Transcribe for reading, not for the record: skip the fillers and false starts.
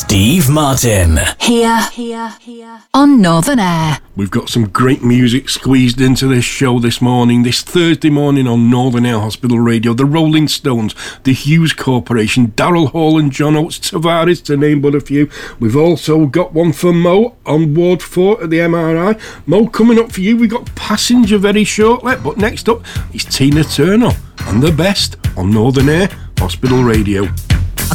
Steve Martin. Here on Northern Air. We've got some great music squeezed into this show this morning, this Thursday morning on Northern Air Hospital Radio. The Rolling Stones, the Hughes Corporation, Daryl Hall and John Oates, Tavares, to name but a few. We've also got one for Mo on Ward 4 at the MRI. Mo, coming up for you, we've got Passenger very shortly, but next up is Tina Turner and The Best on Northern Air Hospital Radio.